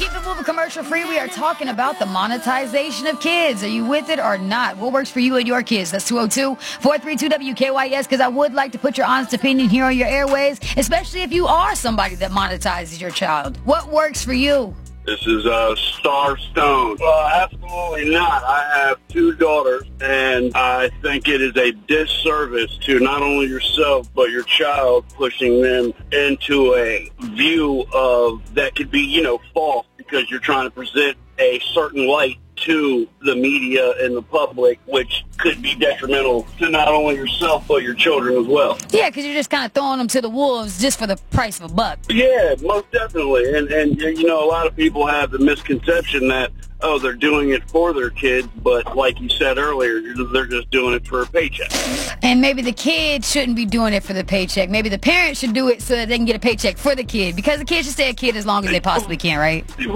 Keep it moving commercial free. We are talking about the monetization of kids. Are you with it or not? What works for you and your kids? That's 202-432-WKYS, because I would like to put your honest opinion here on your airways, especially if you are somebody that monetizes your child. What works for you? This is Star Stone. Absolutely not. I have two daughters, and I think it is a disservice to not only yourself, but your child, pushing them into a view of that could be, false, because you're trying to present a certain light to the media and the public, which could be detrimental to not only yourself, but your children as well. Yeah, because you're just kind of throwing them to the wolves just for the price of a buck. Yeah, most definitely. And a lot of people have the misconception that, they're doing it for their kids, but like you said earlier, they're just doing it for a paycheck. And maybe the kid shouldn't be doing it for the paycheck. Maybe the parent should do it so that they can get a paycheck for the kid, because the kid should stay a kid as long as they possibly can, right?